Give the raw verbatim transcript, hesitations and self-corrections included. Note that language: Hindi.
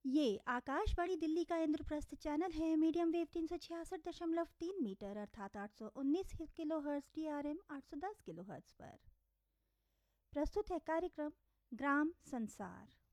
ये आकाशवाणी दिल्ली का इंद्रप्रस्थ चैनल है। मीडियम वेव तीन सौ छियासठ दशमलव तीन मीटर अर्थात आठ सौ उन्नीस kilo hertz T R M आठ सौ दस किलो हर्ट्ज पर प्रस्तुत है कार्यक्रम ग्राम संसार।